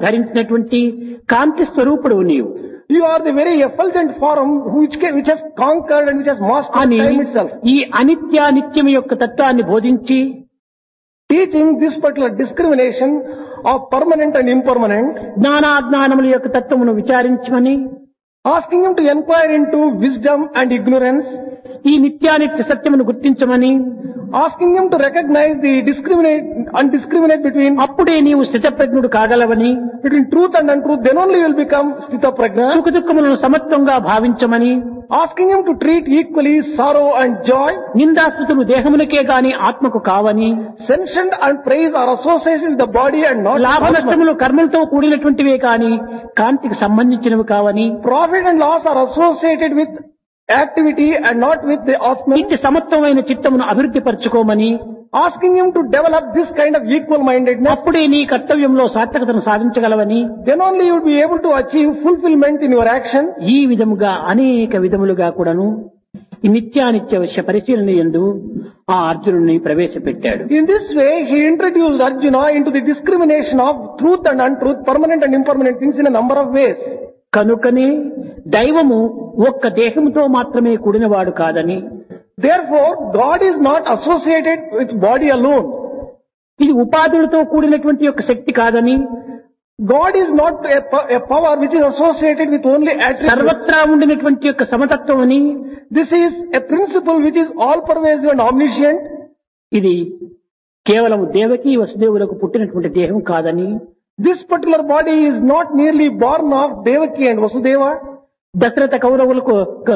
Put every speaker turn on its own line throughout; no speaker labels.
ధరించినటువంటి కాంతి స్వరూపుడు నీవు
You are the very effulgent form which has conquered and which has mastered
అని
time itself.
ఈ అనిత్యానిత్యం యొక్క తత్వాన్ని బోధించి
Teaching this particular discrimination of permanent and impermanent,
జ్ఞానాజ్ఞానముల యొక్క తత్వమును విచారించమని,
asking him to inquire into wisdom and ignorance,
ఈ నిత్యానిత్య సత్యమును గుర్తించమని,
asking him to recognize the discriminate between
అప్పుడే నీవు స్థితప్రజ్ఞుడు కాగలవని,
truth and untruth, then only you will become sthita prajna.
సుఖ దుఃఖములను సమత్వంగా భావించమని,
Asking him to treat equally sorrow and joy.
నిందాస్తుతులు దేహమునకే గాని ఆత్మకు కావని,
Censure and praise are associated with the body and not
లాభ
with Atma.
నష్టములు కర్మలతో కూడినటువంటివే కాని కాంతికి సంబంధించినవి కావని,
Profit and loss are associated with activity and not with the Atman.
ఇట్టి సమత్వమైన చిత్తమును అభివృద్ధి పరచుకోమని,
Asking him to develop this kind of equal mindedness,
అప్పుడే నీ కర్తవ్యంలో సార్థకతను సాధించగలవని,
then only you will be able to achieve fulfillment in your action.
ఈ విధముగా అనేక విధములుగా కూడాను ఈ నిత్యానిత్య విషయ పరిశీలన యందు ఆ అర్జునుడిని ప్రవేశపెట్టాడు.
In this way, he introduced Arjuna into the discrimination of truth and untruth, permanent and impermanent things in a number of ways.
కనుకనే దైవము ఒక్క దేహముతో మాత్రమే కూడినవాడు కాదని,
Therefore, God is not associated with body alone.
ఇది ఉపాధులతో కూడినటువంటి యొక్క శక్తి కాదని,
God is not a power which is associated with only attributes.
సర్వత్రా ఉండినటువంటి యొక్క సమతత్వం అని,
This is a principle which is all pervasive and omniscient.
ఇది కేవలం దేవకి వసుదేవులకు పుట్టినటువంటి దేహం కాదని,
This particular body is not merely born of Devaki and Vasudeva.
Dasharatha కౌరవులకు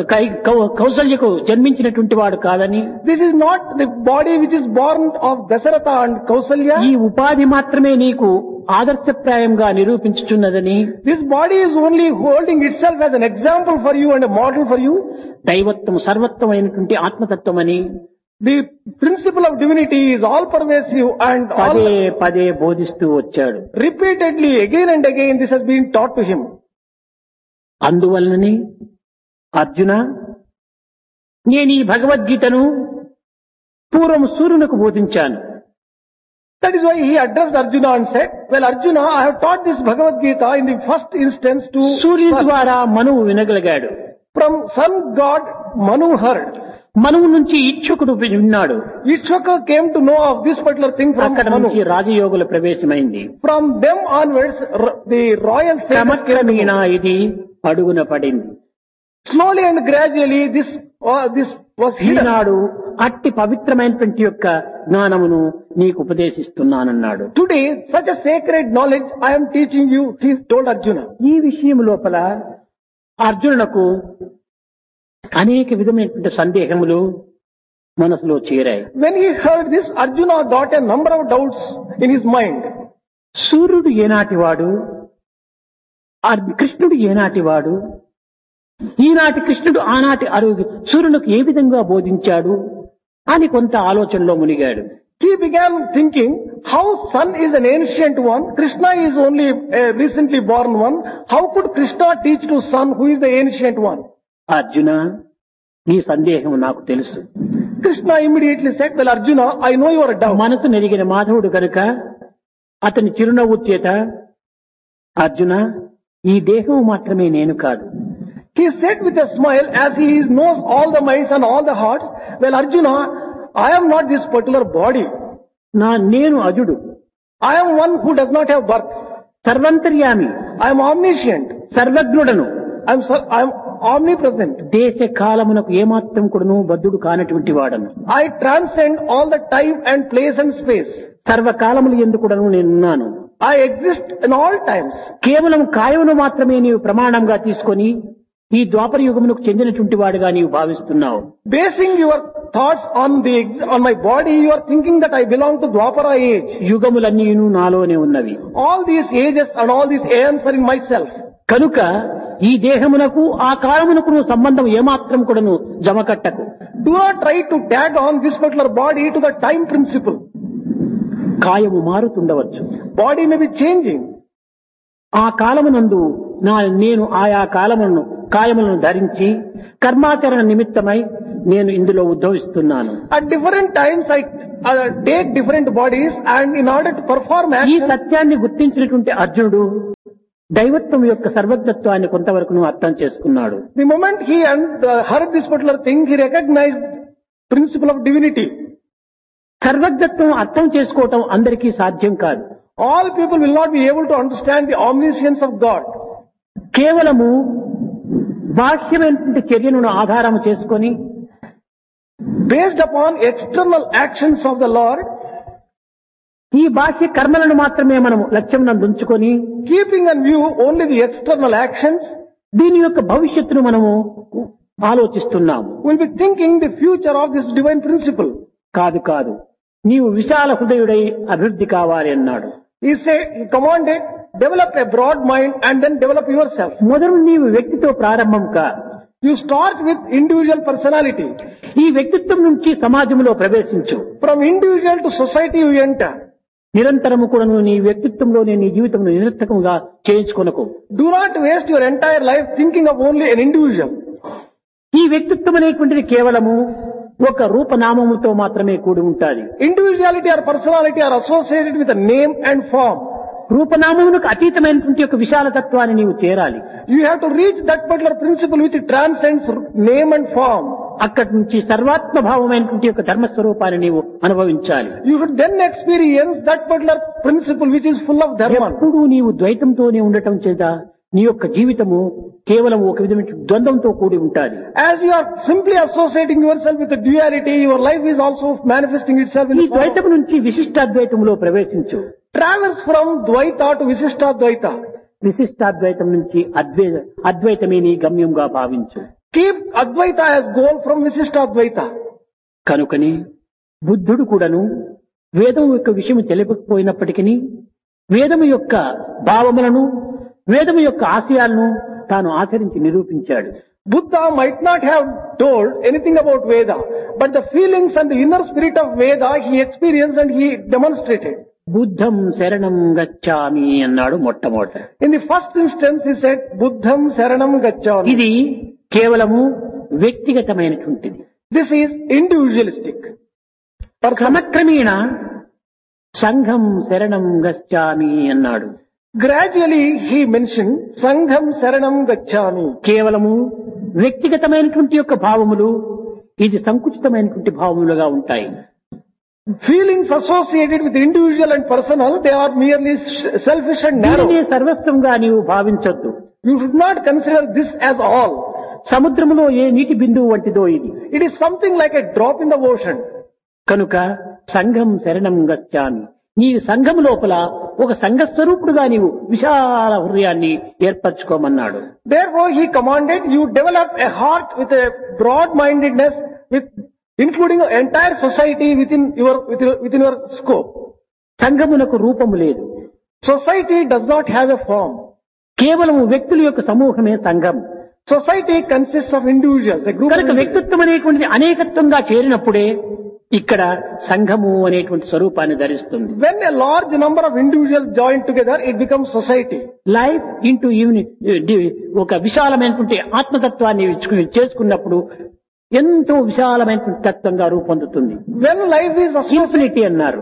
కౌసల్యకు జన్మించినటువంటి వాడు కాదని,
This is not the body which is born of Dasaratha and Kausalya.
ఈ ఉపాధి మాత్రమే నీకు ఆదర్శప్రాయంగా నిరూపించుచున్నదని,
This body is only holding itself as an example for you and a model for you.
దైవత్వం సర్వత్వమైనటువంటి ఆత్మతత్వమని
The principle of divinity is all pervasive and
పదే
all
పదే బోధిస్తూ వచ్చాడు.
repeatedly again and again this has been taught to him.
అందువలనని Arjuna, నేను ఈ భగవద్గీతను పూర్వం సూర్యునకు బోధించాను.
That is why he addressed Arjuna and said, well Arjuna, I have taught this Bhagavad Gita in the first instance to
సూర్యుని
sun.
ద్వారా మనువు వినగలిగాడు.
From sun god Manu heard.
మనువు నుంచి ఇచ్ఛుకుడు విన్నాడు.
Ishwaka came to know of this particular thing from
అక్కడ
Manu.
నుంచి రాజయోగుల ప్రవేశమైంది.
From them onwards, the royal status came to
క్రమక్రమేణ
know.
ఇది అడుగున పడింది.
Slowly and gradually this was hidden.
ఈనాడు అట్టి పవిత్రమైనటువంటి యొక్క జ్ఞానమును నీకు ఉపదేశిస్తున్నానన్నాడు.
Today, such a sacred knowledge I am teaching you, he told Arjuna.
ఈ విషయం లోపల అర్జునునకు అనేక విధమైనటువంటి సందేహములు మనసులో చేరాయి.
When he heard this, Arjuna got a number of doubts in his mind.
సూర్యుడు ఏనాటివాడు, కృష్ణుడు ఏనాటివాడు, ఈనాటి కృష్ణుడు ఆనాటి సూర్యునికి ఏ విధంగా బోధించాడు అని కొంత ఆలోచనలో మునిగాడు.
He began thinking, how sun is an ancient one, Krishna is only a recently born one, how could Krishna teach to sun who is the ancient one?
Arjuna, నీ సందేహం నాకు తెలుసు.
Krishna immediately said, well Arjuna, I know your doubt.
మనసు నెరిగిన మాధవుడు కనుక అతని చిరునవ్వు చేత, అర్జున, ఈ దేహం మాత్రమే నేను కాదు.
He said with a smile, as he knows all the minds and all the hearts, well Arjuna, I am not this particular body.
నేను అజుడు.
I am one who does not have birth.
సర్వంతర్యామి.
I am omniscient.
సర్వజ్ఞుడను.
I am omnipresent.
దేశ కాలమునకు ఏమాత్రం కూడాను బద్ధుడు కానటువంటి వాడను.
I transcend all the time and place and space.
సర్వకాలములు యందు కూడాను నేనున్నాను.
I exist in all times.
కేవలం కాయమును మాత్రమే నీవు ప్రమాణంగా తీసుకొని ఈ ద్వాపర యుగమునకు చెందినటువంటి వాడిగా నీవు భావిస్తున్నావు.
Basing your thoughts on my body, you are thinking that I belong to Dwapara age.
యుగములన్నీను నాలోనే ఉన్నవి.
All these ages and all these aeons are in myself.
కనుక ఈ దేహమునకు ఆ కాలమునకు సంబంధం ఏమాత్రం కూడాను జమకట్టకు.
Do not try to tag on this particular body to the time principle.
కాయము మారుతుండవచ్చు.
Body may be changing.
ఆ కాలమునందు నేను ఆయా కాయములను ధరించి కర్మాచరణ నిమిత్తమై నేను ఇందులో ఉద్భవిస్తున్నాను.
At different times I take different bodies and in order to perform
ఈ
action.
సత్యాన్ని గుర్తించినటువంటి అర్జునుడు దైవత్వం యొక్క సర్వజ్ఞత్వాన్ని కొంతవరకు అర్థం చేసుకున్నాడు.
The moment he heard this particular thing, he recognized principle of divinity.
సర్వజ్ఞత్వం అర్థం చేసుకోవటం అందరికీ సాధ్యం కాదు.
All people will not be able to understand the omniscience of God.
కేవలము బాహ్యమైనటువంటి చర్యలను ఆధారం చేసుకొని
Based upon external actions of the Lord,
ఈ బాహ్య కర్మలను మాత్రమే మనం లక్ష్యం నందుంచుకొని
keeping in view only the external actions,
దీని యొక్క భవిష్యత్తును మనము ఆలోచిస్తున్నాము.
will be thinking the future of this divine principle.
కాదు నీవు విశాల హృదయుడై అభివృద్ధి కావాలి అన్నాడు.
He commanded, develop a broad mind and then develop yourself.
మొదలు నీవు వ్యక్తితో ప్రారంభం కా.
You start with individual personality.
ఈ వ్యక్తిత్వం నుంచి సమాజంలో ప్రవేశించు.
From individual to society you enter.
నిరంతరము కూడా నీ వ్యక్తిత్వంలోనే నీ జీవితం నిరర్థకంగా చేయించుకొనకు.
Do not waste your entire life thinking of only an individual.
ఈ వ్యక్తిత్వం అనేటువంటిది కేవలము ఒక రూపనామముతో మాత్రమే కూడి ఉంటాది.
Individuality or personality are associated with a name and form.
రూపనామమునకు అతీతమైనటువంటి ఒక విశాల తత్వాన్ని నీవు చేరాలి.
You have to reach that particular principle which transcends name and form.
అక్కడి నుంచి సర్వాత్మ భావమైనటువంటి ఒక ధర్మస్వరూపాన్ని నీవు అనుభవించాలి.
You should then experience that particular principle which is full of dharma.
ఎప్పుడు నీవు ద్వైతంతోనే ఉండటం చేత నీ యొక్క జీవితము కేవలం ఒక విధమైన ద్వంద్వంతో కూడి ఉంటాది.
As you are simply associating yourself with the duality, your life is also manifesting itself in
ఈ ద్వైతం నుంచి విశిష్టాద్వైతంలో ప్రవేశించు.
Traverse from Dvaita to Visishtadvaita.
విశిష్టాద్వైతం నుంచి అద్వైతమే నీ గమ్యంగా భావించు.
Keep Advaita as goal from Visishtadvaita.
కనుకని బుద్ధుడు కూడాను వేదం యొక్క విషయం తెలియకపోయినప్పటికీ వేదము యొక్క భావములను వేదము యొక్క ఆశయాలను తాను ఆచరించి నిరూపించాడు.
Buddha might not have told anything about Veda, but the feelings and the inner spirit of Veda he experienced and he demonstrated.
బుద్ధం శరణం గచ్చామి అన్నాడు మొట్టమొదట.
In the first instance he said, Buddham Saranam Gacchami.
ఇది కేవలము వ్యక్తిగతమైనటువంటిది.
This is individualistic.
క్రమక్రమేణ సంఘం శరణం గచ్చామి అన్నాడు.
Gradually he mentioned Sangham Saranam Gacchami.
కేవలము వ్యక్తిగతమైనటువంటి యొక్క భావములు ఇది సంకుచితమైనటువంటి భావములుగా ఉంటాయి.
Feelings associated with individual and personal, they are merely selfish and narrow.
దీనినే సర్వస్వంగా నీవు భావించొద్దు.
You should not consider this as all.
సముద్రములో ఏ నీటి బిందువు వంటిదో ఇది.
It is something like a drop in the ocean.
కనుక సంఘం శరణం గచ్చామి. నీ సంఘం లోపల ఒక సంఘస్వరూపుడుగా నీవు విశాల హృదయాన్ని ఏర్పరచుకోమన్నాడు.
Therefore he commanded you develop a heart with a broad-mindedness, with including the entire society within your scope.
సంఘమునకు రూపము లేదు.
Society does not have a form.
కేవలం వ్యక్తుల యొక్క సమూహమే సంఘం.
Society consists of individuals, a group of
కనుక వ్యక్తిత్వం అనేటువంటిది అనేకత్వంగా చేరినప్పుడే ఇక్కడ సంఘము అనేటువంటి స్వరూపాన్ని ధరిస్తుంది.
When a large number of individuals join together, it becomes society.
Life into ఒక విశాలమైనటువంటి ఆత్మతత్వాన్ని చేసుకున్నప్పుడు ఎంతో విశాలమైనటువంటి తత్వంగా రూపొందుతుంది.
When life is
ఇన్ఫినిటీ అన్నారు.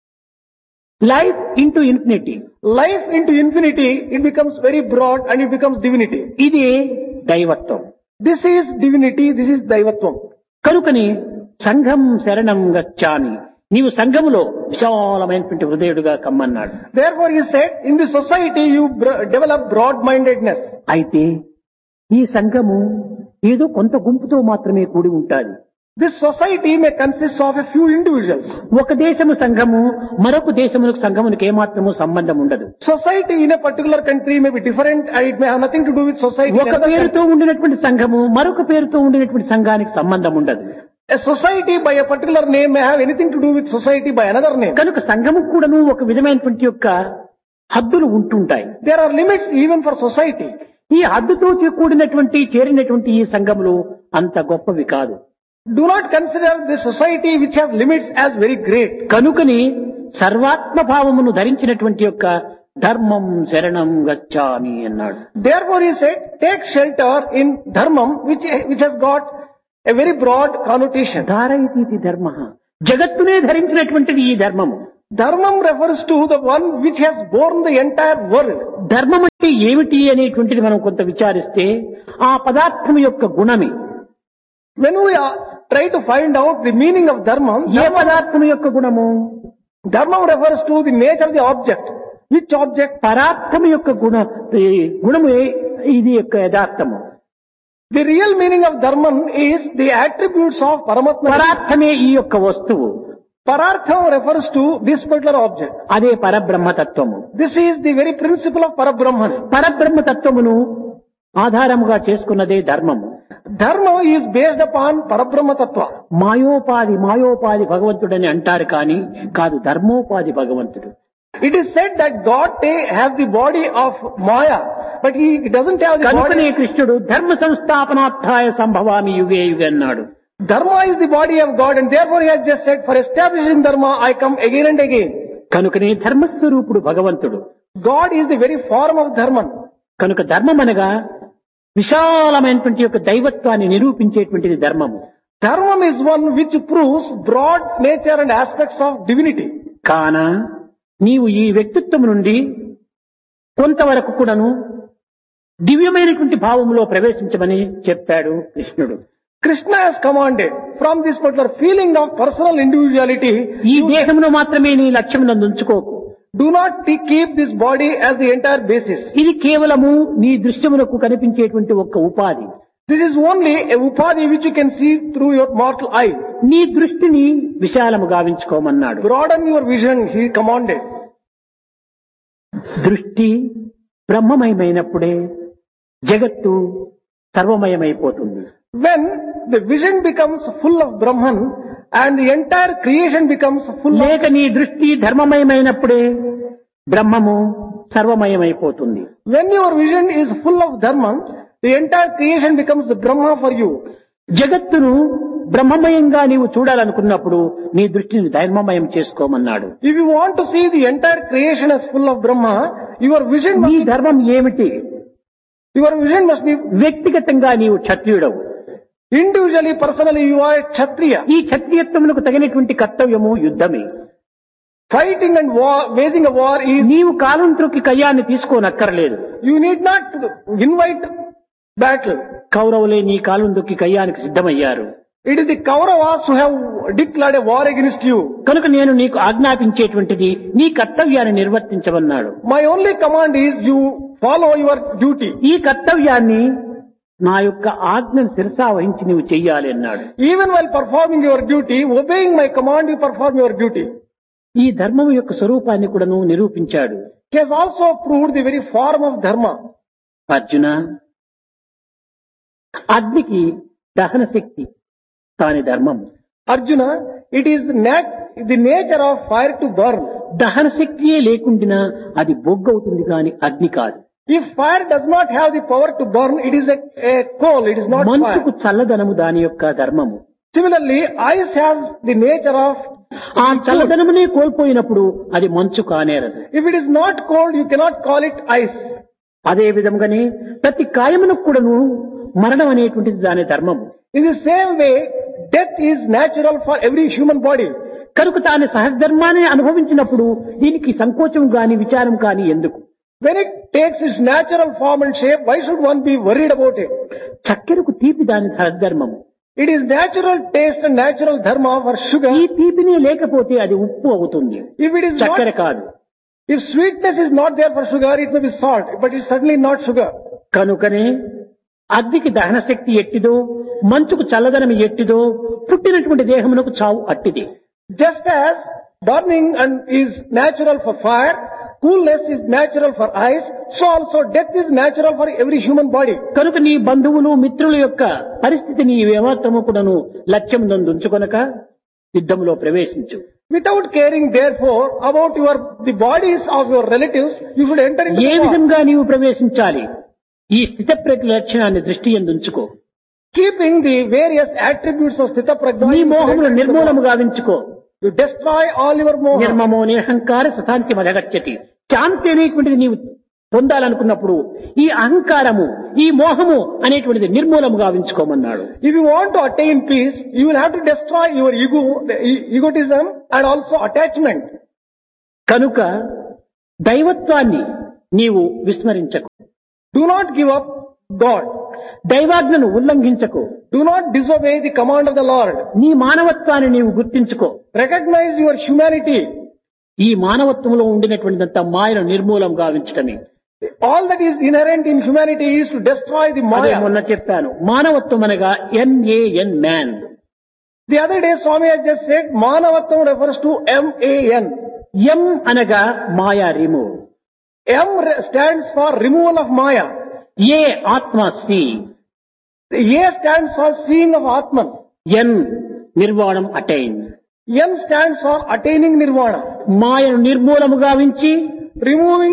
Life into infinity.
Life into infinity, it becomes very broad and it becomes divinity.
ఇది దైవత్వం.
This is divinity, this is daivatvam.
కనుకని సంఘం శరణం గచ్చామి. నీవు సంఘములో విశాలమైనటువంటి హృదయుడుగా కమ్మన్నాడు.
Therefore he said, in the society you develop broad-mindedness.
అయితే ఈ సంఘము ఏదో కొంత గుంపుతో మాత్రమే కూడి ఉంటాది.
This society may consist of a few individuals.
ఒక దేశము సంఘము మరొక దేశమునకు సంఘమునకు ఏమాత్రము సంబంధం ఉండదు.
Society in a particular country may be different and it may have nothing to do with society.
ఒక పేరుతో ఉండినటువంటి సంఘము మరొక పేరుతో ఉండినటువంటి సంఘానికి సంబంధం ఉండదు.
A society by a particular name may have anything to do with society by another name.
కనుక సంఘము కూడాను ఒక విధమైనటువంటి యొక్క హద్దులు ఉంటుంటాయి.
There are limits even for society.
ఈ హద్దుతో కూడినటువంటి చేరినటువంటి ఈ సంఘములు అంత గొప్పవి కాదు.
Do not consider the society which has limits as very great.
కనుకని సర్వాత్మ భావమును ధరించినటువంటి యొక్క ధర్మం శరణం గచ్చామి అన్నాడు.
Therefore he said, take shelter in dharmam which has got a very broad connotation.
ధారయతి ధర్మ. జగత్తునే ధరించినటువంటిది ఈ ధర్మము.
Dharmam refers to the one which has borne the entire world.
ధర్మం అంటే ఏమిటి అనేటువంటిది మనం కొంత విచారిస్తే ఆ పదార్థం యొక్క గుణమే.
When we try to find out the meaning of dharmam,
ఏ పదార్థం యొక్క గుణము?
dharmam refers to the nature of the object. Which object?
పదార్థం యొక్క గుణము ఇది యొక్క యథార్థము.
The real meaning of dharmam is the attributes of Paramatma.
పదార్థమే ఈ యొక్క వస్తువు.
Parartham refers to this particular object.
అదే పరబ్రహ్మతత్వము.
This is the very principle of Parabrahman.
పరబ్రహ్మతత్వమును ఆధారముగా చేసుకున్నదే ధర్మము.
Dharma is based upon Parabrahma Tattva.
మాయోపాధి భగవంతుడని అంటారు కానీ కాదు, ధర్మోపాధి భగవంతుడు.
It is said that God has the body of Maya, but he doesn't have the
కనుకనే
body.
కృష్ణుడు ధర్మ సంస్థాపనార్థాయ సంభవామి యుగే యుగే అన్నాడు.
Dharma is the body of God, and therefore he has just said, for establishing Dharma, I come again and again.
కనుకనే ధర్మస్వరూపుడు భగవంతుడు.
God is the very form of Dharma.
కనుక ధర్మం అనగా విశాలమైనటువంటి యొక్క దైవత్వాన్ని నిరూపించేటువంటిది ధర్మము.
Dharma is one which proves broad nature and aspects of divinity.
కాన నీవు ఈ వ్యక్తిత్వం నుండి కొంతవరకు కూడాను దివ్యమైనటువంటి భావంలో ప్రవేశించమని చెప్పాడు కృష్ణుడు.
Krishna has commanded from this particular feeling of personal individuality.
ఈ దేహమును మాత్రమే నీ లక్ష్యమునందు ఉంచుకోకు.
Do not keep this body as the entire basis.
ఇది కేవలము నీ దృశ్యమునకు కనిపించేటువంటి ఒక్క ఉపాధి.
This is only a upadhi which you can see through your mortal eye.
నీ దృష్టిని విశాలము గావించుకోమన్నాడు.
Broaden your vision, he commanded.
దృష్టి బ్రహ్మమయమైనప్పుడే జగత్తు సర్వమయమైపోతుంది.
When the vision becomes full of Brahman and the entire creation becomes full of...
లేక నీ దృష్టి ధర్మమయమైనప్పుడే బ్రహ్మము సర్వమయమైపోతుంది.
When your vision is full of Dharma, the entire creation becomes the Brahma for you.
జగత్తును బ్రహ్మమయంగా నీవు చూడాలనుకున్నప్పుడు నీ దృష్టిని ధర్మమయం చేసుకోమన్నాడు.
If you want to see the entire creation as full of Brahma, your vision
నీ
must
ధర్మం ఏమిటి?
be
వ్యక్తిగతంగా నీవు క్షత్రియుడవు.
individually, personally, you are a Kshatriya.
ఈ క్షత్రియత్వములకు తగినటువంటి కర్తవ్యము యుద్ధమే.
Fighting and war, waging a war is...
నీవు కాలంత్రుకి కయ్యాన్ని తీసుకోనక్కర్లేదు.
You need not invite battle.
కౌరవులే నీ కాలందుకి కయ్యానికి సిద్ధమయ్యారు.
It is the Kauravas who have declared a war against you.
కనుక నేను నీకు ఆజ్ఞాపించేటువంటిది నీ కర్తవ్యాన్ని నిర్వర్తించమన్నాడు.
My only command is you follow your duty.
ఈ కర్తవ్యాన్ని నా యొక్క ఆజ్ఞను శిరసా వహించి నీవు చెయ్యాలి అన్నాడు.
Even while performing your duty, obeying my command, you perform your duty.
ఈ ధర్మం యొక్క స్వరూపాన్ని కూడా నిరూపించాడు.
He has also proved the very form of Dharma.
Arjuna, అగ్నికి దహన శక్తి తాని ధర్మం.
Arjuna, it is the nature of fire to burn.
దహన శక్తియే లేకుండా అది బొగ్గవుతుంది కానీ అగ్ని కాదు.
If fire does not have the power to burn, it is a coal, it is not
మంచుకు
fire.
చల్లదనము దాని యొక్క ధర్మము.
Similarly, ice has the nature of...
ఆ చల్లదనమునే కోల్పోయినప్పుడు అది మంచు కానేరదు.
If it is not cold, you cannot call it ice.
అదే విధంగానే ప్రతి కాయమునకు కూడాను మరణం అనేటువంటిది దాని ధర్మము.
In the same way, death is natural for every human body.
కనుక తాను సహధర్మాన్ని అనుభవించినప్పుడు దీనికి సంకోచం గాని విచారం కాని ఎందుకు?
When it takes its natural form and shape, why should one be worried about it?
చక్కెరకు తీపి దాని సహధర్మము.
It is natural taste and natural dharma for sugar.
ఈ తీపినే లేకపోతే అది ఉప్పు అవుతుంది,
If it is
చక్కెర
not,
కాదు.
if sweetness is not there for sugar, it may be salt, but it's certainly not sugar.
కనుకనే అగ్నికి దహన శక్తి ఎట్టిదో, మంచుకు చల్లదనం ఎట్టిదో, పుట్టినటువంటి దేహమునకు చావు అట్టిది.
Just as burning and is natural for fire, coolness is natural for ice, so also death is natural for every human body.
కనుక నీ బంధువులు మిత్రుల యొక్క పరిస్థితిని ఏమాత్రము కూడాను లక్ష్యం నందుంచుకొనక యుద్ధంలో ప్రవేశించు.
Without caring therefore about the bodies of your relatives, you should enter into
A
the war.
విధంగా నీవు ప్రవేశించాలి? ఈ స్థితప్రజ్ఞ లక్షణాన్ని దృష్టి యందు ఉంచుకో.
Keeping the various attributes of Sthita Prajna,
నీ మోహములు నిర్మూలము గావించుకో.
you destroy all your moha.
నిర్మమో నిరహంకార సతాంతి మదగచ్చతి. శాంతి అనేటువంటిది నీవు పొందాలనుకున్నప్పుడు ఈ అహంకారము, ఈ మోహము అనేటువంటిది నిర్మూలము గావించుకోమన్నాడు.
If you want to attain peace, you will have to destroy your ego, egotism and also attachment.
కనుక దైవత్వాన్ని నీవు విస్మరించకు.
Do not give up God.
దైవాజ్ఞను ఉల్లంఘించకు.
Do not disobey the command of the Lord.
నీ మానవత్వాన్ని నీవు గుర్తించుకో.
Recognize your humanity.
ఈ మానవత్వంలో ఉండినటువంటిదంత మాయను నిర్మూలం గావించటమే.
All that is inherent in humanity is to destroy the
అదే
Maya.
మొన్న చెప్పాను, మానవత్వం అనగా MAN man.
The other day Swami has just said Manavattam refers to MAN.
M అనగా మాయా remove.
M stands for removal of Maya.
ఏ ఆత్మ C.
The A stands for seeing of Atman.
N నిర్వాణం attain.
N stands for attaining Nirvana.
మాయను నిర్మూలము గావించి
Removing,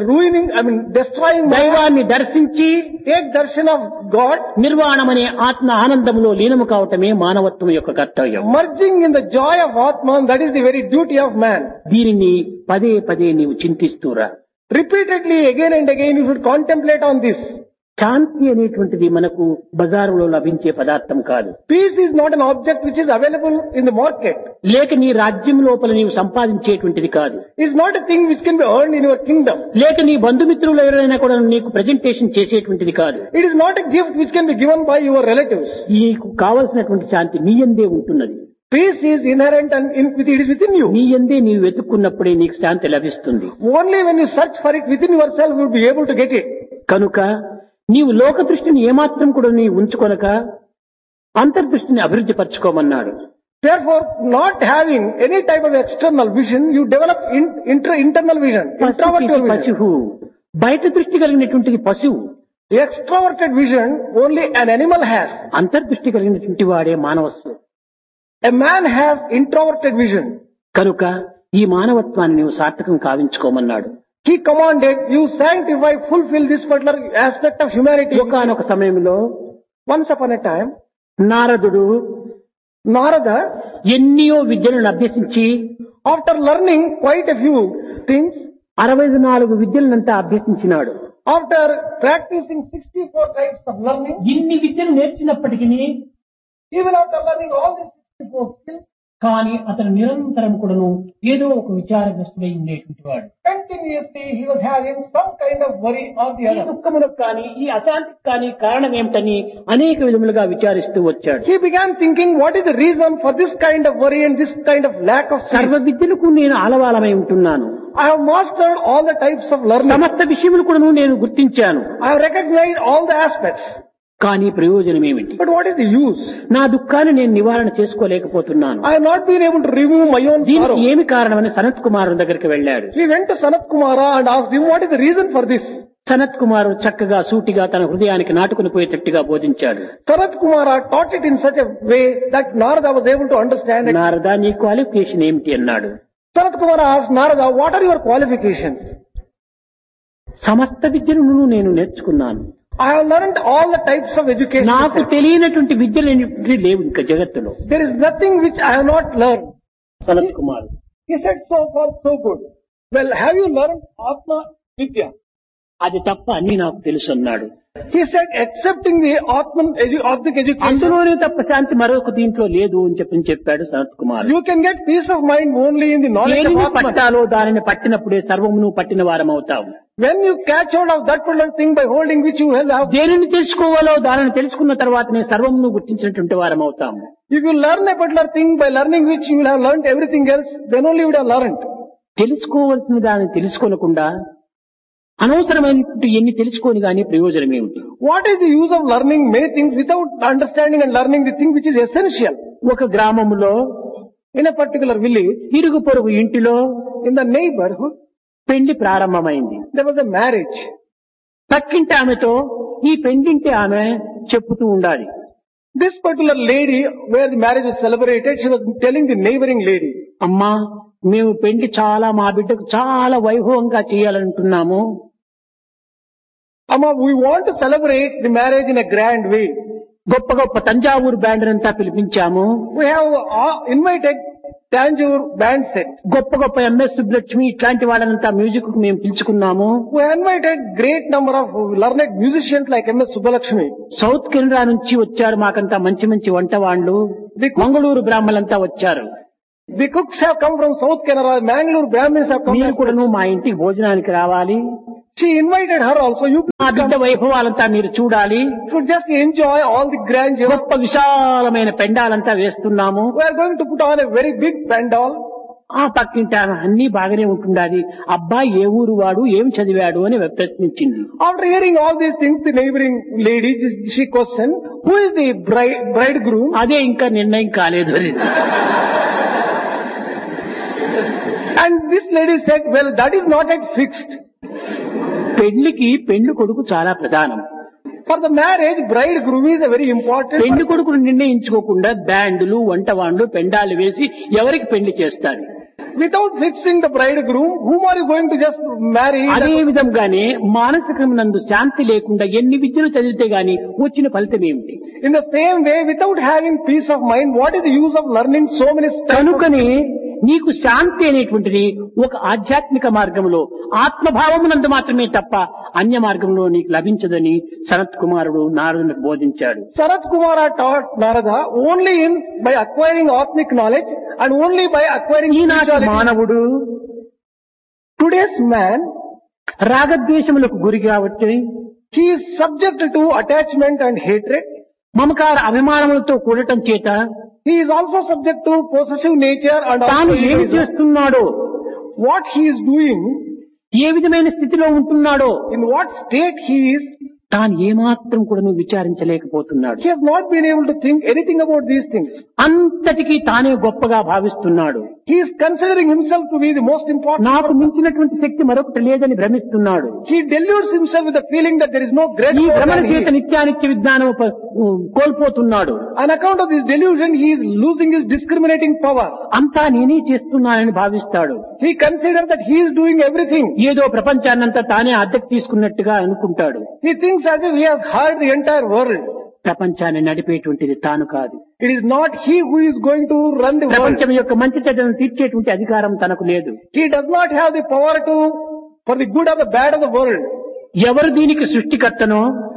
destroying Maya.
దైవాన్ని దర్శించి
Take darshan of God.
నిర్వాణమనే ఆత్మ ఆనందములో లీనము కావటమే మానవత్వం యొక్క కర్తవ్యం.
Merging in the joy of Atman, that is the very duty of man.
దీనిని పదే పదే నీవు చింతిస్తూరా.
Repeatedly, again and again, you should contemplate on this.
శాంతి అనేటువంటిది మనకు బజారులో లభించే పదార్థం కాదు.
Peace is not an object which is available in the market.
లేక నీ రాజ్యం లోపల నీవు సంపాదించేటువంటిది కాదు.
It is not a thing which can be earned in your kingdom.
లేక నీ బంధుమిత్రులు ఎవరైనా కూడా నీకు ప్రెజెంటేషన్ చేసేటువంటిది కాదు.
It is not a gift which can be given by your relatives.
నీకు కావలసినటువంటి శాంతి నీ యందే ఉంటున్నది.
Peace is inherent and it is within you.
నీ యందే నీవు వెతుక్కున్నప్పుడే నీకు శాంతి లభిస్తుంది.
Only when you search for it within yourself, you will be able to get it.
కనుక నీవు లోక దృష్టిని ఏమాత్రం కూడా నీవు ఉంచుకొనక అంతర్దృష్టిని అభివృద్ధి పరచుకోమన్నాడు.
Therefore, not having any type of external vision, you develop internal vision, introverted vision.
పశువు బయట దృష్టి కలిగినటువంటిది పశువు.
The extroverted vision only an animal has.
అంతర్దృష్టి కలిగినటువంటి వాడే మానవస్సు.
A man has introverted vision.
కనుక ఈ మానవత్వాన్ని నీవు సార్థకం కావించుకోమన్నాడు.
He commanded, you sanctify, fulfill this particular aspect of humanity.
ఒకానొక సమయంలో
Once upon a time,
నారదుడు
Narada,
ఎన్నో విద్యలను అభ్యసించి
after learning quite a few things,
64 విద్యలనంతా అభ్యసించినాడు.
after practicing 64 types of learning,
ఇన్ని విద్యలు నేర్చినప్పటికీ
even after learning all these 64 skills,
కానీ అతను నిరంతరం కూడాను ఏదో ఒక విచారగ్రస్తుడై ఉండేటువంటి వాడు.
continuously he was having some kind of worry or the
ఈ
other.
దుఃఖములకు కానీ ఈ అశాంతికి కానీ కారణం ఏమిటని అనేక విధములుగా విచారిస్తూ వచ్చాడు.
He began thinking, what is the reason for this kind of worry and this kind of lack of
సర్వ
sleep?
విద్యలకు నేను ఆలవాలమై ఉంటున్నాను.
I have mastered all the types of learning.
సమస్త విషయములు కూడాను నేను గుర్తించాను.
I have recognized all the aspects.
కానీ ప్రయోజనం ఏమిటి?
But what is the use?
నా దుఃఖాన్ని నేను నివారణ చేసుకోలేకపోతున్నాను.
I have not been able to remove my own
దీనికి
sorrow.
ఏమి కారణమని సనత్ కుమారు దగ్గరికి వెళ్ళాడు.
He went to Sanat Kumara and asked him, what is the reason for this?
Sanath కుమారు చక్కగా సూటిగా తన హృదయానికి నాటుకుని పోయేటట్టుగా బోధించాడు.
Sanat Kumara taught it in such a way that Narada was able to understand it.
Narada, నీ క్వాలిఫికేషన్ ఏమిటి అన్నాడు.
Sanat Kumara asked Narada, what are your qualifications?
సమస్త విద్యను నేను నేర్చుకున్నాను.
I have learned all the types of education.
నాకు తెలియనటువంటి విద్యలు అనేటువంటివి లేవు ఇంకా జగత్తులో.
There is nothing which I have not learned.
Sanath Kumar
He said, so far so good. Well, have you learned Atma Vidya?
అది తప్ప అన్ని నాకు తెలుసు అన్నాడు.
He said, excepting the Atman object education,
అందులోనే తప్ప శాంతి మరొక దీంట్లో లేదు అని చెప్పాడు Sanath Kumar.
you can get peace of mind only in the knowledge of
దేనిని
Atman.
పట్టాలో దానిని పట్టినప్పుడే సర్వమును పట్టిన వారం అవుతావు.
When you catch hold of that particular thing by holding which you have,
దేనిని తెలుసుకోవాలో దానిని తెలుసుకున్న తర్వాతనే సర్వమును గుర్తించినటువంటి వారం అవుతాము.
if you learn a particular thing by learning which you will have learned everything else, then only you would have learned.
తెలుసుకోవలసిన దానిని తెలుసుకోనకుండా అనవసరమైనటువంటి ఎన్ని తెలుసుకొని గానీ ప్రయోజనం ఏమిటి?
What is the use of learning many things without understanding and learning the thing which is essential?
ఒక గ్రామములో
In a particular village,
ఇరుగు పొరుగు ఇంటిలో
in the neighborhood,
పెళ్లి ప్రారంభమైంది.
there was a marriage.
పక్కింటి ఆమెతో ఈ పెండింటి ఆమె చెప్పుతూ ఉండాలి.
This particular lady, where the marriage was celebrated, she was telling the neighboring lady,
అమ్మా, మేము పెళ్లి మా బిడ్డకు చాలా వైభవంగా చేయాలంటున్నాము.
Amma, we want to celebrate the marriage in a grand way.
గొప్ప గొప్ప తంజావూరు బ్యాండ్ అంతా పిలిపించాము.
We have invited Tanjore band set.
గొప్ప గొప్ప ఎంఎస్ సుబ్బలక్ష్మి ఇట్లాంటి వాళ్ళనంతా మ్యూజిక్ కు మేము పిలుచుకున్నాము.
We invited great number of learned musicians like M.S. Subbalakshmi.
South Canada నుంచి వచ్చారు మాకంతా మంచి మంచి వంట వాళ్ళు. మంగళూరు బ్రాహ్మణులంతా వచ్చారు.
The cooks have come from South Canara, Mangalore Brahmins have come.
మీరు కూడాను మా ఇంటికి భోజనానికి రావాలి,
She invited her also. You
మా బిడ్డ వైభవాలంతా మీరు చూడాలి,
should just enjoy all the grandeur.
గొప్ప విశాలమైన పెండాలంతా వేస్తున్నాము,
We are going to put on a very big pandal.
ఆ పక్కింటి ఆమె అన్ని బాగానే ఉంటుండాలి, అబ్బాయి ఏ ఊరు వాడు, ఏం చదివాడు అని ప్రశ్నించింది.
After hearing all these things, the neighboring lady, she questioned, who is the bridegroom?
అదే ఇంకా నిర్ణయం కాలేదు.
And this lady said, well, that is not yet fixed.
పెళ్లికి పెళ్లి కొడుకు చాలా ప్రధానం.
For the marriage, bridegroom is a very important.
పెళ్లి కొడుకును నిర్ణయించుకోకుండా బ్యాండులు, వంటవాండ్లు, పెండాలు వేసి ఎవరికి పెళ్లి చేస్తారు?
Without fixing the bridegroom, whom are you going to just marry?
అదే విధంగానే మానసికమునందు శాంతి లేకుండా ఎన్ని విద్యలు చదివితే గాని వచ్చిన ఫలితం ఏమిటి?
In the same way, without having peace of mind, what is the use of learning so many stuff?
కనుకనే నీకు శాంతి అనేటువంటిది ఒక ఆధ్యాత్మిక మార్గంలో ఆత్మభావమునందు మాత్రమే తప్ప అన్య మార్గంలో నీకు లభించదని సనత్ కుమారుడు నారదునికి బోధించాడు.
Sanat Kumara taught Narada only by acquiring Atmic knowledge and only by acquiring
ఈనాటి
spirituality.
మానవుడు
Today's man,
రాగద్వేషములకు గురి కాబట్టి
he is subject to attachment and hatred.
మమకార అభిమానములతో కూడటం చేత
He is also subject to possessive nature and
తాను
also
ఏమి
egoism.
చేస్తున్నాడో,
What he is doing,
ఏ విధమైన స్థితిలో ఉంటున్నాడో
in what state he is,
తాను ఏమాత్రం కూడా విచారించలేకపోతున్నాడు.
he has not been able to think anything about these things.
అంతటికీ తానే గొప్పగా భావిస్తున్నాడు.
He is considering himself to be the most important
నాకు
person.
మించినటువంటి శక్తి మరొకటి లేదని భ్రమిస్తున్నాడు.
He deludes himself with the feeling that there is no great
ఈ
power
భ్రమణ
than he
చేత
is.
నిత్యానిత్య విజ్ఞానం కోల్పోతున్నాడు.
On account of this delusion, he is losing his discriminating power.
అంతా నేనే చేస్తున్నానని భావిస్తాడు.
He considers that he is doing everything.
ఏదో ప్రపంచాన్నంతా తానే అద్దెకు తీసుకున్నట్టుగా అనుకుంటాడు.
He thinks as if he has hired the entire world.
ప్రపంచాన్ని నడిపేటువంటిది తాను కాదు.
It is not he who is going to run the world.
ప్రపంచం యొక్క మంచి చెడ్డలను తీర్చేటువంటి అధికారం తనకు లేదు.
He does not have the power to, for the good or the bad of the world.
ఎవరు దీనికి సృష్టికర్తనో,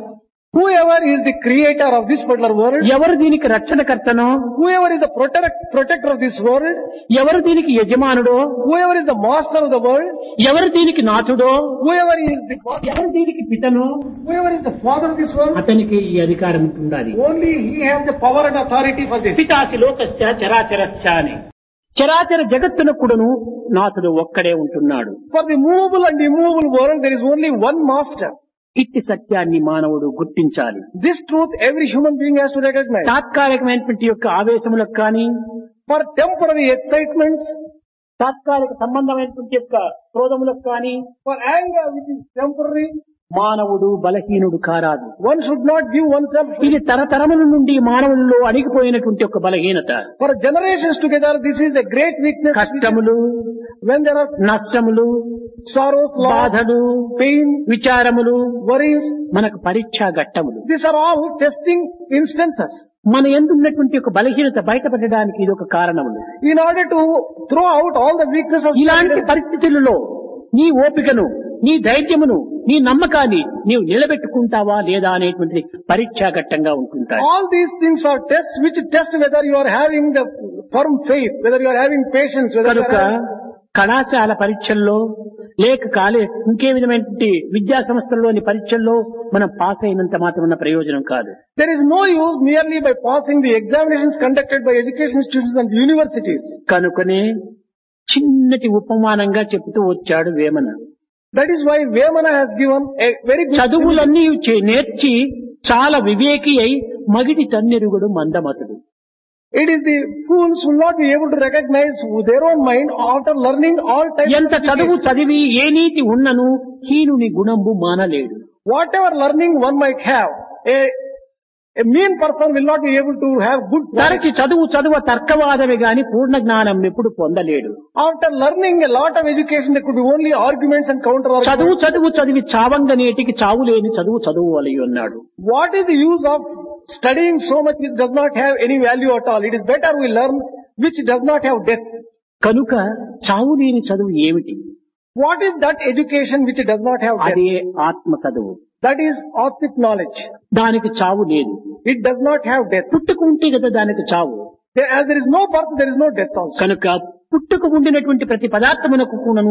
Whoever is the creator of this particular world,
ఎవరు దీనికి రక్షణకర్తనో,
whoever is the protector of this world,
ఎవరు దీనికి యజమానుడో,
whoever is the master of the world,
ఎవరు దీనికి నాథుడో,
whoever is the
ఎవరు దీనికి పితనో,
whoever is the father of this world,
అతనికి ఈ అధికారం ఉండాలి.
only he has the power and authority for this.
పితాసి లోకస్య చరాచరస్య అని. చరాచర జగత్తునకు కూడాను నాథుడు ఒక్కడే ఉంటున్నాడు.
For the movable and immovable world, there is only one master.
ఇట్టి సత్యాన్ని మానవుడు గుర్తించాలి.
This truth every human being has to recognize.
తాత్కాలికమైనటువంటి యొక్క ఆవేశములకు కానీ,
For temporary excitements,
తాత్కాలిక సంబంధమైనటువంటి యొక్క క్రోధములకు కానీ
for anger which is temporary,
మానవుడు బలహీనుడు కారాదు.
one should not give oneself.
ఇది తరతరముల నుండి మానవుల్లో అణిగిపోయినటువంటి ఒక బలహీనత.
For generations together, this is a great weakness.
కష్టములు,
When there are
నష్టములు,
sorrows, loss,
బాధలు,
pain,
విచారములు
worries,
మనకు పరీక్షా ఘట్టములు.
these are all testing instances.
మన యందు ఉన్నటువంటి ఒక బలహీనత బయటపడడానికి ఇది ఒక కారణములు.
In order to throw out all the weaknesses of
ఇలాంటి పరిస్థితులలో నీ ఓపికను, నీ ధైర్యమును, నీ నమ్మకాన్ని నీవు నిలబెట్టుకుంటావా లేదా అనేటువంటి పరీక్షా ఘట్టంగా ఉంటుంటాయి.
all these things are tests which test whether you are having the firm faith, whether you are having patience, whether you
కనుక
are having...
కళాశాల పరీక్షల్లో లేక ఇంకే విధమైనటువంటి విద్యా సంస్థల్లోని పరీక్షల్లో మనం పాస్ అయినంత మాత్రం ప్రయోజనం కాదు.
There is no use merely by passing the examinations conducted by education institutions and universities.
కనుకనే చిన్నటి ఉపమానంగా చెప్తూ వచ్చాడు Vemana.
That is why Vemana has given a very good
చదువులన్నీ నేర్చి చాలా వివేకి అయి మగిడి తన్నెరుగుడు మందమతుడు.
It is the fools who will not be able to recognize their own mind after learning all types
ఎంత
of
చదువు
education.
చదివి ఏ నీతి ఉన్నను హీనుని గుణంబు మానలేడు.
Whatever learning one might have, a mean person will not be able to have good quality.
తరచి చదువు తర్కవాదమే గాని పూర్ణ జ్ఞానం ఎప్పుడు పొందలేడు.
After learning a lot of education, there could be only arguments and counter arguments.
చదివి చావంగనేటికి చావు లేని చదువు వలయి అన్నాడు.
What is the use of studying so much which does not have any value at all? It is better we learn which does not have depth.
కనుక చావు లేని చదువు ఏమిటి?
What is that education which does not have depth?
అదే ఆత్మ చదువు.
That is Atmic knowledge.
దానికి చావు లేదు.
It does not have depth.
పుట్టుకుంటే కదా దానికి చావు.
As there is no birth, there is no death also.
కనుక పుట్టుకు ఉండినటువంటి ప్రతి పదార్థమునకు కూడాను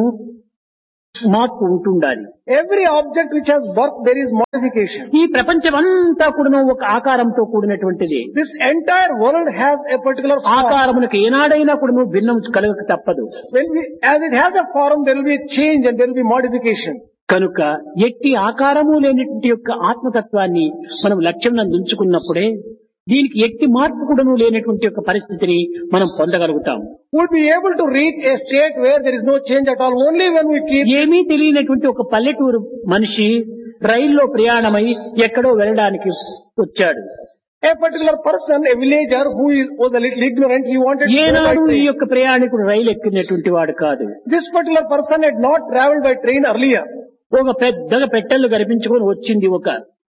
మార్పు ఉంటుండాలి.
Every object which has birth, there is modification.
ఈ ప్రపంచమంతా కూడాను ఒక ఆకారంతో కూడినటువంటిది.
This entire world has a particular form.
ఆకారములకు ఏనాడైనా కూడాను భిన్నం కలగక తప్పదు.
As it has a form, there will be a change and there will be modification.
కనుక ఎట్టి ఆకారము లేనటువంటి యొక్క ఆత్మతత్వాన్ని మనం లక్ష్యం ఉంచుకున్నప్పుడే దీనికి ఎట్టి మార్పు కూడాను లేనటువంటి యొక్క పరిస్థితిని మనం పొందగలుగుతాం.
Would be able to reach a state where there is no change at all only when we keep.
ఏమీ తెలియనటువంటి ఒక పల్లెటూరు మనిషి రైల్లో ప్రయాణమై ఎక్కడో వెళ్ళడానికి వచ్చాడు.
A particular person, a villager who was a little ignorant, he wanted to go by
ఏనాడు ఈ
train.
యొక్క ప్రయాణికుడు రైలు ఎక్కినటువంటి వాడు కాదు.
This particular person had not travelled by train earlier.
ఒక పెద్దగా పెట్టెలు కనిపించుకొని వచ్చింది ఒక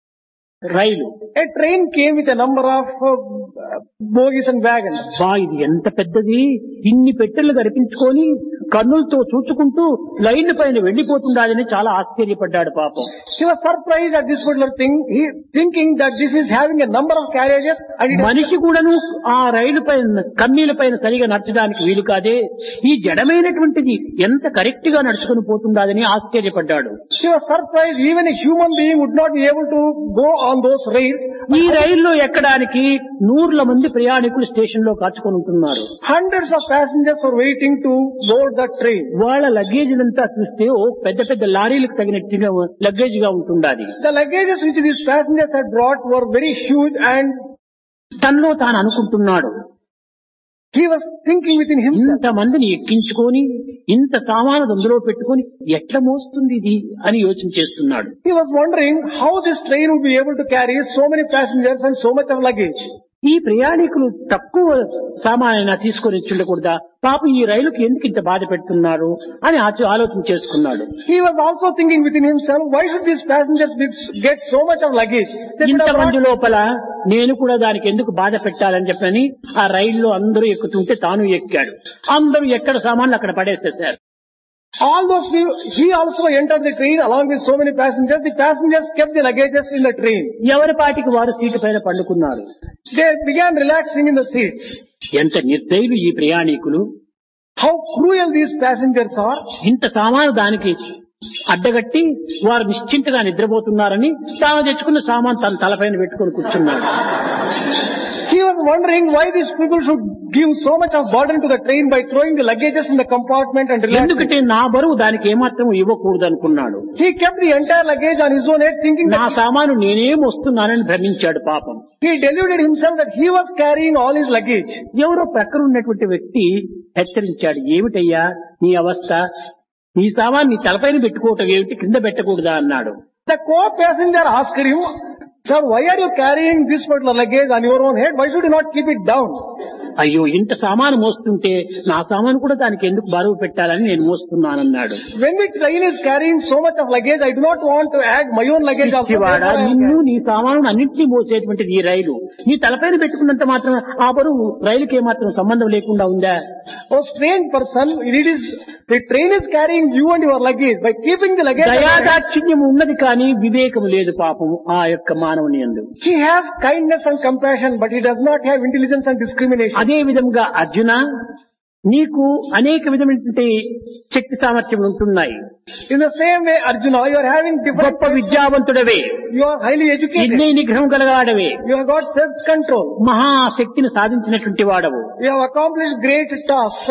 రైలు.
A train came with a number of bogies and wagons.
బా ఇది ఎంత పెద్దది, ఇన్ని పెట్టెలు కనిపించుకొని కన్నులతో చూచుకుంటూ లైన్ పైన వెళ్లిపోతుండాలని చాలా ఆశ్చర్యపడ్డాడు పాపం.
He was surprised at this particular thing, he thinking that this is having a number of carriages and it
మనిషి కూడాను ఆ రైలు పైన కమ్మీల పైన సరిగా నడచడానికి వీలు కాదే, ఈ జడమైనటువంటిది ఎంత కరెక్ట్ గా నడుచుకుని పోతుండాలని ఆశ్చర్యపడ్డాడు.
He was surprised even a human being would not be able to go on those rails.
ఈ రైల్లో ఎక్కడానికి 100 మంది ప్రయాణికులు స్టేషన్ లో కాచుకొని ఉంటున్నారు.
Hundreds of passengers are waiting to board the train.
వాళ్ళ లగేజ్ అంతా చూస్తే ఓ పెద్ద పెద్ద లారీలకు తగినట్టుగా లగేజ్ గా ఉంటుండాలి.
The luggages which these passengers had brought were very huge and
తనలో తాను అనుకుంటున్నాడు,
he was thinking within himself.
ఇంత మందిని ఎక్కించుకొని ఇంత సామాను అందులో పెట్టుకొని ఎట్లా మోస్తుంది ఇది అని యోచన చేస్తున్నాడు.
He was wondering how this train would be able to carry so many passengers and so much of luggage.
ఈ ప్రయాణికులు తక్కువ సామానైనా తీసుకొని ఉండకూడదా, పాపం ఈ రైలుకి ఎందుకు ఇంత బాధ పెడుతున్నారు అని ఆలోచన చేసుకున్నాడు.
He was also thinking within himself, why should these passengers get so much of luggage? They could have
ఇంతమంది
brought-
లోపల నేను కూడా దానికి ఎందుకు బాధ పెట్టాలని చెప్పని ఆ రైల్లో అందరూ ఎక్కుతుంటే తాను ఎక్కాడు. అందరూ ఎక్కడ సామాన్లు అక్కడ పడేసేశారు.
all those people, he also entered the train along with so many passengers. The passengers kept the luggages in the train.
ఎవరి పాటికి వారు సీటు పైన పండుకున్నారు.
They began relaxing in the seats.
ఎంత నిర్దయులు ఈ ప్రయాణికులు,
How cruel these passengers are.
ఇంత సామాను దానికి అడ్డగట్టి వారు నిశ్చింతగా నిద్రపోతున్నారని తాను తెచ్చుకున్న సామాన్ తన తలపైన పెట్టుకొని కూర్చున్నాడు.
He was wondering why these people should give so much of burden to the train by throwing the luggages in the compartment and relaxing.
ఎందుకంటే నా బరువు దానికి ఏమాత్రం ఇవ్వకూడదు అనుకున్నాడు.
He kept the entire luggage on his own head thinking
నా
that
సామాను నేనేం వస్తున్నానని భ్రమించాడు పాపం.
he deluded himself that he was carrying all his luggage.
ఎవరో ప్రక్కన ఉన్నటువంటి వ్యక్తి హెచ్చరించాడు, ఏమిటయ్యా నీ అవస్థ, నీ సామాన్ నీ తలపైన పెట్టుకోవటం ఏమిటి, కింద పెట్టకూడదా అన్నాడు.
The co-passenger asked him, sir, why are you carrying this particular luggage on your own head? Why should you not keep it down?
అయ్యో ఇంత సామాను మోస్తుంటే నా సామాను కూడా దానికి ఎందుకు బరువు పెట్టాలని నేను మోస్తున్నానన్నాడు.
When the train is carrying so much of luggage, I do not want to add my own luggage also.
పిచ్చివాడా,
Therefore I am
నిన్ను
carrying.
నీ సామాను అన్నింటినీ మోసేటువంటిది ఈ రైలు, నీ తలపైన పెట్టుకున్నంత మాత్రం ఆ బరువు రైలుకి ఏమాత్రం సంబంధం లేకుండా ఉందా?
Oh strange person, the train is carrying you and your luggage. By keeping the luggage,
దయాదాక్షిణ్యం ఉన్నది కానీ వివేకము లేదు పాపం ఆ యొక్క మానవుని యందు.
he has kindness and compassion, but he does not have intelligence and discrimination.
అదే విధంగా అర్జున, నీకు అనేక విధమైనటువంటి శక్తి సామర్థ్యములు ఉంటున్నాయి.
In the same way, Arjuna, you are having different,
గొప్ప విద్యావంతుడవే,
you are highly educated,
నిర్ణయ నిగ్రహం కలగాడవే,
you have got self-control,
మహాశక్తిని సాధించినటువంటి వాడవు.
you have accomplished great tasks,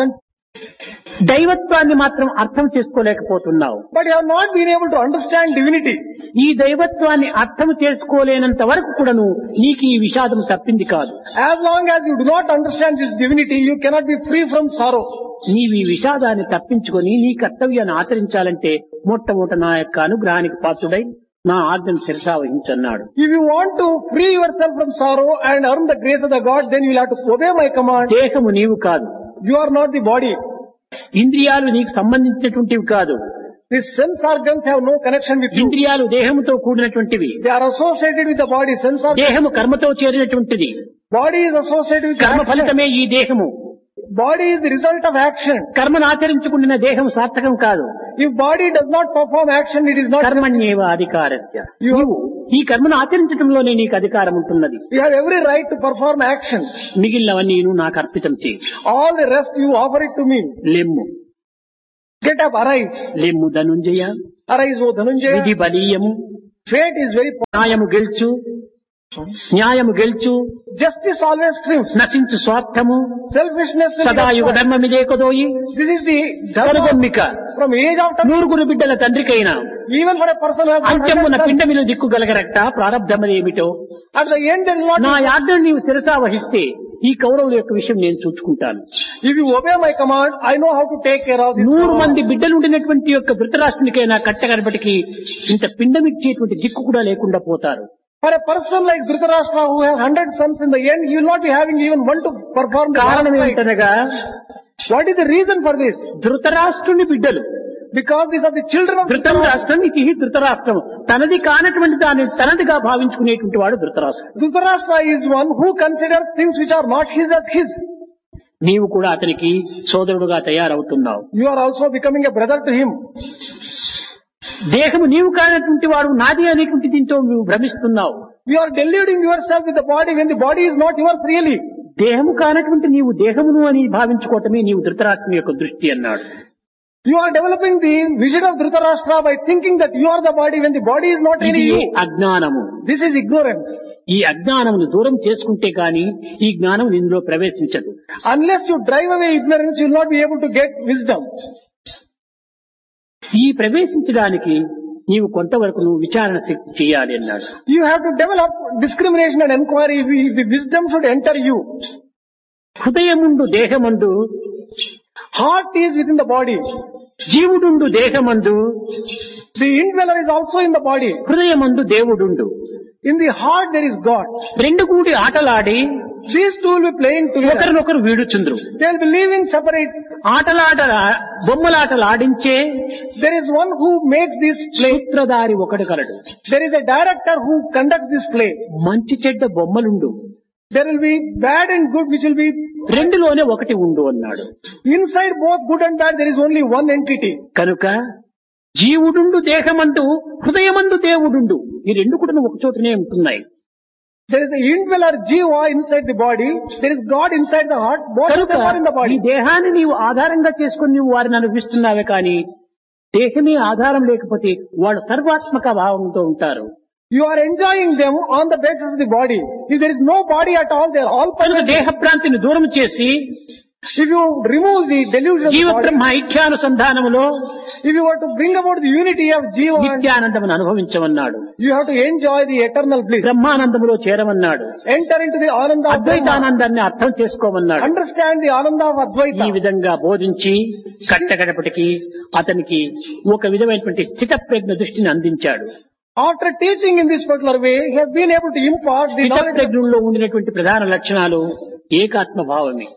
దైవత్వాన్ని మాత్రం అర్థం చేసుకోలేకపోతున్నావు.
but you have not been able to understand divinity.
ఈ దైవత్వాన్ని అర్థం చేసుకోలేనంత వరకు కూడాను నీకు ఈ విషాదం తప్పింది కాదు.
As long as you do not understand this divinity, you cannot be free from sorrow.
నీవు ఈ విషాదాన్ని తప్పించుకొని నీ కర్తవ్యాన్ని ఆచరించాలంటే మొట్టమొదట నా యొక్క అనుగ్రహానికి పాత్రుడై నా ఆజ్ఞను శిరసావహించన్నాడు.
If you want to free yourself from sorrow and earn the grace of the God, then you will have to obey my command.
దేహము నీవు కాదు,
You are not the body.
ఇంద్రియాలు నీకు సంబంధించినటువంటివి కాదు.
The sense organs have no connection with you.
ఇంద్రియాలు దేహముతో కూడినటువంటివి,
They are associated with the body. Sense organs,
దేహము కర్మతో చేరినటువంటిది,
body is associated with
కర్మ
action.
ఫలితమే ఈ దేహము.
Body is the result of action.
కర్మను ఆచరించుకున్న దేహం సార్థకం కాదు.
If body does not perform action, it is not.
కర్మణ్యేవ అధికారస్య.
You,
ఈ కర్మను ఆచరించడంలోనే నీకు అధికారం ఉంటున్నది.
you have every right to perform action.
మిగిలినవన్నీ నువ్వు నాకు అర్పితం చేయి.
All the rest you offer it to me.
లెమ్ము
Get up, arise.
లెమ్ము ధనుంజయ.
Arise, O
విధి
Dhanunjaya.
బలీయము.
Fate is very powerful.
న్యాయము గెలుచు. న్యాయము గెలుచు.
Justice always triumphs.
నశించు స్వార్థము.
Selfishness will be
సదాయుగ
destroyed.
ధర్మమిదే కొదోయి.
This is the dharma
కనుగొమ్మిక.
from age of time.
నూరుగురు బిడ్డల తండ్రికైనా
Even for a person who has got
అంత్యమున
100 sons,
పిండమిలు దిక్కుగలగరట ప్రారంధమనేమిటో.
at the end there is not.
నా యాజ్ఞను నీవు శిరసా వహిస్తే ఈ కౌరవుల యొక్క విషయం నేను చూసుకుంటాను.
If you obey my command, I know how to take care of this.
100 మంది బిడ్డలుండినటువంటి యొక్క ధృతరాష్ట్రునికైనా కట్టగడపటికి ఇంత పిండమిచ్చేటువంటి దిక్కు కూడా లేకుండా పోతారు.
For a person like Dhritarashtra who has 100 sons, in the end he will not be having even one to perform the
కారణం
last rites.
ఏంటనగా
What is the reason for this?
ధృతరాష్ట్రుని బిడ్డలు.
Because these are the children of
ధృతం రాష్ట్రం ఇది ధృతరాష్ట్రం. తనది కానటువంటి దాన్ని తనదిగా భావించుకునేటువంటి వాడు ధృతరాష్ట్రం.
Dhritarashtra is one who considers things which are not his as his.
నీవు కూడా అతనికి సోదరుడుగా తయారవుతున్నావు.
You are also becoming a brother to him.
దేహము నీవు కానటువంటి వాడు నాది అనేటువంటి దీంతో నువ్వు భ్రమిస్తున్నావు.
You are deluding yourself with the body when the body is not yours really.
దేహము కానటువంటి నీవు దేహమును అని భావించుకోవటమే నీవు ధృతరాష్ట్రుని యొక్క దృష్టి అన్నాడు.
You are developing the vision of Dhritarashtra by thinking that you are the body when the body is not
ఇది
really you.
అజ్ఞానము.
This is ignorance.
ఈ అజ్ఞానమును దూరం చేసుకుంటే గాని ఈ జ్ఞానం ఇందులో ప్రవేశించదు.
Unless you drive away ignorance, you will not be able to get wisdom.
ఈ ప్రవేశించడానికి నీవు కొంతవరకు నువ్వు విచారణ శక్తి చేయాలి అన్నాడు.
You have to develop discrimination and inquiry if the wisdom should enter you.
హృదయముండు దేహమందు,
Heart is within the body.
జీవుడుండు దేహమందు,
The indweller is also in the body.
హృదయమందు దేవుడుండు.
In the heart there is God.
రెండు కూడి ఆటలాడి
These two will be playing together.
ఒకరినొకరు వీడుచుండ్రు.
They will be living separate.
బొమ్మలాటలాడించే
There is one who makes this play.
సూత్రధారి ఒకడు కలడు.
There is a director who conducts this play.
మంచి చెడ్డ బొమ్మలుండు,
There will be bad and good which will be
రెండులోనే ఒకటి ఉండు అన్నాడు.
inside both good and bad. There is only one entity.
కనుక జీవుడుండు దేహమందు, హృదయమందు దేవుడుండు. ఈ రెండు కూడా ఒక చోటనే ఉంటున్నాయి.
There is the indweller Jiva inside the body. There is God inside the heart. Both of
కనుక
them are in the
ఈ
body.
దేహాన్ని నీవు ఆధారంగా చేసుకుని నీవు వారిని అనుభవిస్తున్నావే కానీ దేహమే ఆధారం లేకపోతే వాడు సర్వాత్మక భావంతో ఉంటారు.
You are enjoying them on the basis of the body. If there is no body at all, they are all
కనుక
permanent.
దేహ భ్రాంతిని దూరం చేసి
If you remove the delusion of
జీవ
the body,
Brahma ఐక్యానుసంధానములో
if you were to bring about the unity of Jiva,
నిత్యానందమును అనుభవించమన్నాడు.
you have to enjoy the eternal bliss.
బ్రహ్మానందములో చేరమన్నాడు.
Enter into the Ananda of Brahma.
అద్వైతానందాన్ని అర్థం చేసుకోమన్నాడు.
Understand the Ananda of
ఈ
Advaita.
విధంగా బోధించి కట్టగడపటికి అతనికి ఒక విధమైనటువంటి స్థిత ప్రజ్ఞ దృష్టిని అందించాడు.
After teaching in this particular way, he has been able to impart the
స్థిత
knowledge of
ప్రజ్ఞలో ఉండినటువంటి ప్రధాన లక్షణాలు ఏకాత్మ భావమే.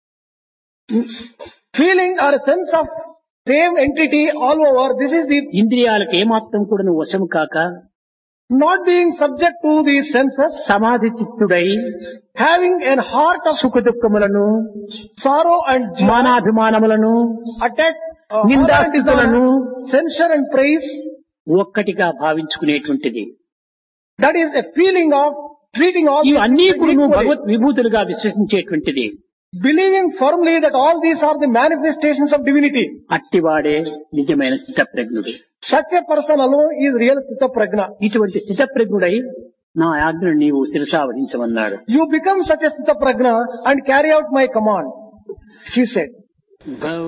feeling or a sense of same entity all over. This is the
ఇంద్రియాలకు ఏమాత్రం కూడా నువ్వు వశము కాక
not being subject to the senses,
సమాధి చిత్తుడై
having a heart of
సుఖ దుఃఖములను,
sorrow and joy,
మానాభిమానములను,
attack, honor and
నిందాస్థితులను
dishonor, censure and praise.
ఒక్కటిగా భావించుకునేటువంటిది.
That is a feeling of treating all
ఇవి
these
అన్నీ
things
కూడా నువ్వు
equally.
Bhagwat విభూతులుగా విశ్వసించేటువంటిది.
Believing firmly that all these are the manifestations of divinity.
అట్టివాడే నిజమైన స్థితప్రజ్ఞుడు.
Such a person alone is real Sthita Prajna.
ఇటువంటి స్థితప్రజ్ఞుడై నా ఆజ్ఞను నీవు శిరసావహించమన్నాడు.
You become such a Sthita Prajna and carry out my command, he said.